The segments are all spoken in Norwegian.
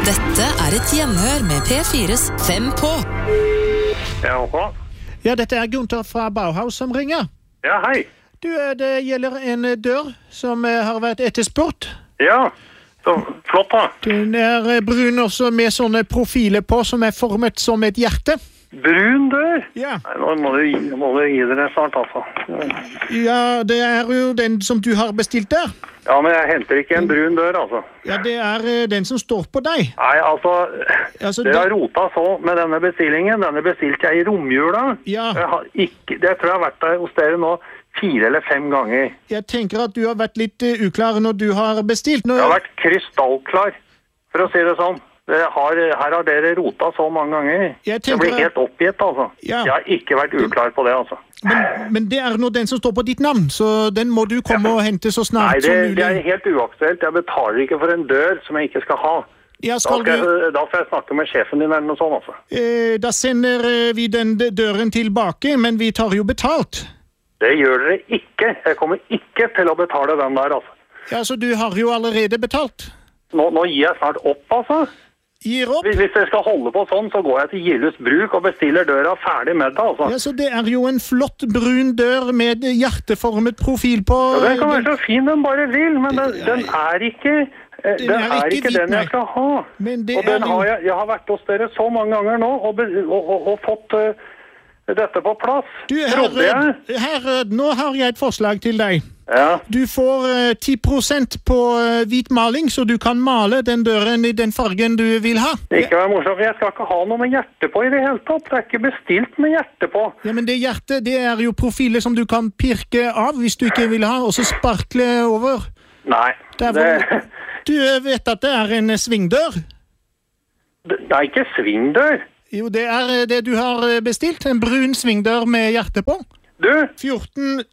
Dette et hjemhør med P4's 5 på. Ja, Håkon. Ja, dette Gunther fra Bauhaus som ringer. Ja, hei. Du, det gjelder en dør som har vært etterspurt. Ja, så flott da. Den brun også med sånne profiler på som formet som et hjerte. Brun dør? Ja. Nei, nå må du gi dere snart, altså. Ja, det jo den som du har bestilt der. Ja, men jeg henter ikke en brun dør, altså. Ja, det den som står på deg. Nei, altså dere har rotet så med denne bestillingen. Denne bestilte jeg i romjula. Ja. Det tror jeg har vært der hos dere nå 4 eller 5 ganger. Jeg tenker at du har vært litt uklar når du har bestilt. Jeg har vært krystallklar, for å si det sånn. Her har dere rotet så mange ganger. Jeg blir helt oppgitt, altså. Ja. Jeg har ikke vært uklar på det, altså. Men det nå den som står på ditt navn, så den må du komme og hente så snart som mulig. Nei, det helt uaktuelt. Jeg betaler ikke for en dør som jeg ikke skal ha. Ja, da skal jeg snakke med sjefen din eller noe sånt, altså. Da sender vi den døren tilbake, men vi tar jo betalt. Det gjør dere ikke. Jeg kommer ikke til å betale den der, altså. Ja, så du har jo allerede betalt. Nå gir jeg snart opp, altså. Gir opp? Hvis dere skal holde på sånn, så går jeg til Gillus Bruk og bestiller døra ferdig med det, altså. Ja, så det jo en flott brun dør med hjerteformet profil på. Ja, den kan være så fin den bare vil, men den ikke den jeg skal ha. Men det og den jeg har vært hos dere så mange ganger nå, og fått dette på plass. Du, nå har jeg et forslag til deg. Ja. Du får 10% på hvit maling, så du kan male den døren i den fargen du vil ha. Ikke være morsomt, jeg skal ikke ha noe med hjerte på i det hele tatt. Det ikke bestilt med hjerte på. Ja, men det hjertet, det jo profiler som du kan pirke av hvis du ikke vil ha, og så sparkle over. Nei. Du vet at det en svingdør? Det ikke svingdør. Jo, det det du har bestilt, en brun svingdør med hjerte på. Du? 14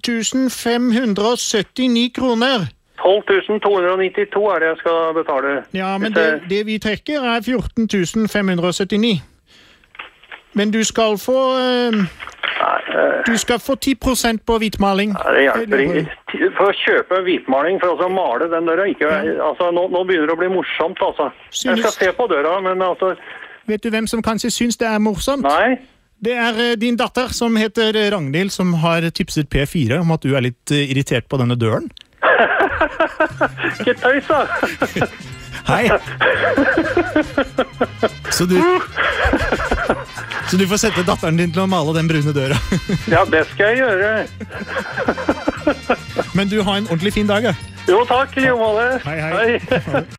579 kroner. 12 292 det jeg skal betale. Ja, men det vi trekker 14 579. Men du skal få... Du skal få 10% på hvitmaling. Nei, det hjelper ikke. For å kjøpe hvitmaling for å male den døra, altså, nå begynner det å bli morsomt, altså. Jeg skal se på døra, men altså... Vet du hvem som kanskje synes det morsomt? Nei. Det din datter som heter Ragnhild som har tipset P4 om at du litt irritert på denne døren. Ikke tøys da! Hei! Så du får sette datteren din til å male den brune døra. Ja, det skal jeg gjøre. Men du har en ordentlig fin dag, ja? Jo, takk, i like måte. Hei.